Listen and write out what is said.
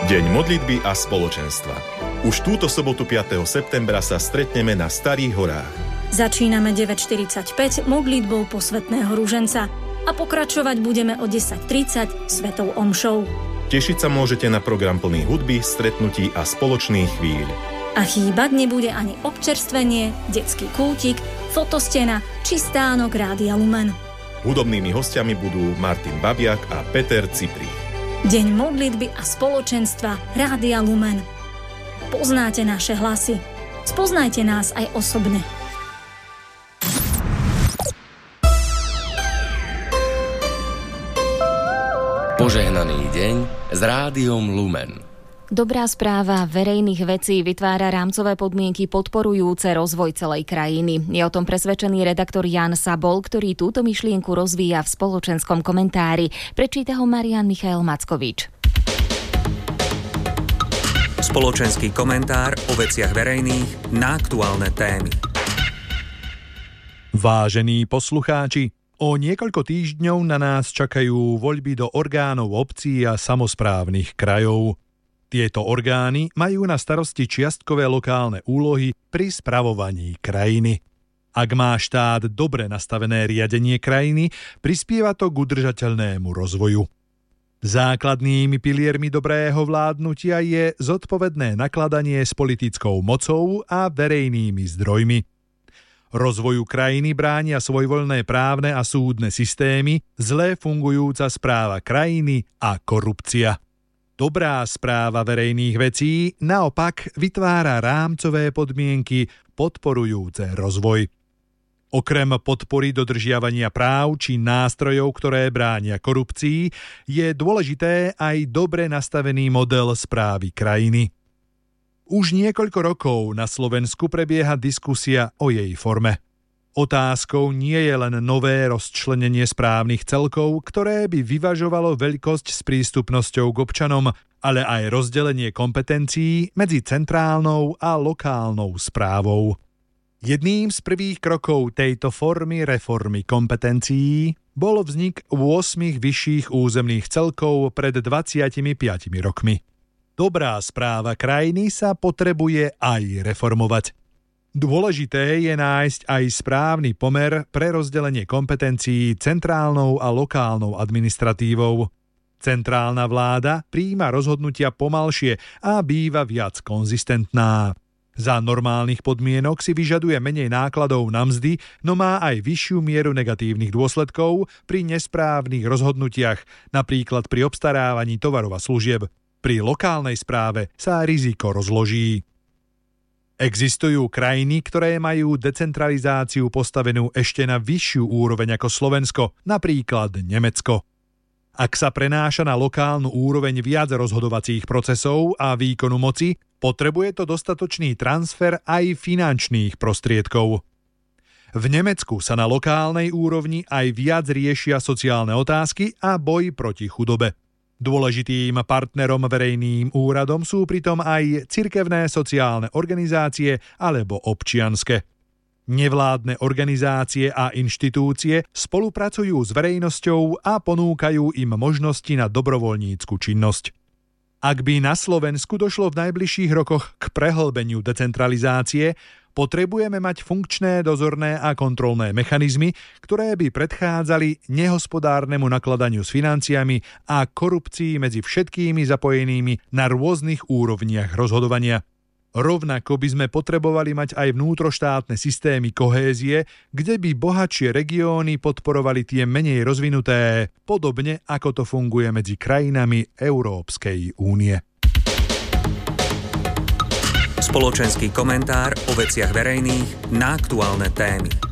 Deň modlitby a spoločenstva. Už túto sobotu 5. septembra sa stretneme na Starých horách. Začíname 9:45 modlitbou posvätného ruženca a pokračovať budeme o 10:30 svetou omšou. Tešiť sa môžete na program plný hudby, stretnutí a spoločných chvíľ. A chýbať nebude ani občerstvenie, detský kútik, fotostena či stánok Rádia Lumen. Hudobnými hostiami budú Martin Babiak a Peter Ciprich. Deň modlitby a spoločenstva Rádia Lumen. Poznáte naše hlasy. Spoznajte nás aj osobne. Požehnaný deň s Rádiom Lumen. Dobrá správa verejných vecí vytvára rámcové podmienky podporujúce rozvoj celej krajiny. Je o tom presvedčený redaktor Jan Sabol, ktorý túto myšlienku rozvíja v spoločenskom komentári. Prečíta ho Marián Michael Mackovič. Spoločenský komentár o veciach verejných na aktuálne témy. Vážení poslucháči, o niekoľko týždňov na nás čakajú voľby do orgánov obcí a samosprávnych krajov. Tieto orgány majú na starosti čiastkové lokálne úlohy pri spravovaní krajiny. Ak má štát dobre nastavené riadenie krajiny, prispieva to k udržateľnému rozvoju. Základnými piliermi dobrého vládnutia je zodpovedné nakladanie s politickou mocou a verejnými zdrojmi. Rozvoju krajiny bránia svojvoľné právne a súdne systémy, zle fungujúca správa krajiny a korupcia. Dobrá správa verejných vecí naopak vytvára rámcové podmienky podporujúce rozvoj. Okrem podpory dodržiavania práv či nástrojov, ktoré bránia korupcii, je dôležité aj dobre nastavený model správy krajiny. Už niekoľko rokov na Slovensku prebieha diskusia o jej forme. Otázkou nie je len nové rozčlenenie správnych celkov, ktoré by vyvažovalo veľkosť s prístupnosťou k občanom, ale aj rozdelenie kompetencií medzi centrálnou a lokálnou správou. Jedným z prvých krokov tejto formy reformy kompetencií bol vznik 8 vyšších územných celkov pred 25 rokmi. Dobrá správa krajiny sa potrebuje aj reformovať. Dôležité je nájsť aj správny pomer pre rozdelenie kompetencií centrálnou a lokálnou administratívou. Centrálna vláda prijíma rozhodnutia pomalšie a býva viac konzistentná. Za normálnych podmienok si vyžaduje menej nákladov na mzdy, no má aj vyššiu mieru negatívnych dôsledkov pri nesprávnych rozhodnutiach, napríklad pri obstarávaní tovarov a služieb. Pri lokálnej správe sa riziko rozloží. Existujú krajiny, ktoré majú decentralizáciu postavenú ešte na vyššiu úroveň ako Slovensko, napríklad Nemecko. Ak sa prenáša na lokálnu úroveň viac rozhodovacích procesov a výkonu moci, potrebuje to dostatočný transfer aj finančných prostriedkov. V Nemecku sa na lokálnej úrovni aj viac riešia sociálne otázky a boj proti chudobe. Dôležitým partnerom verejným úradom sú pritom aj cirkevné sociálne organizácie alebo občianske. Nevládne organizácie a inštitúcie spolupracujú s verejnosťou a ponúkajú im možnosti na dobrovoľnícku činnosť. Ak by na Slovensku došlo v najbližších rokoch k prehlbeniu decentralizácie, potrebujeme mať funkčné dozorné a kontrolné mechanizmy, ktoré by predchádzali nehospodárnemu nakladaniu s financiami a korupcii medzi všetkými zapojenými na rôznych úrovniach rozhodovania. Rovnako by sme potrebovali mať aj vnútroštátne systémy kohézie, kde by bohatšie regióny podporovali tie menej rozvinuté, podobne ako to funguje medzi krajinami Európskej únie. Spoločenský komentár o veciach verejných na aktuálne témy.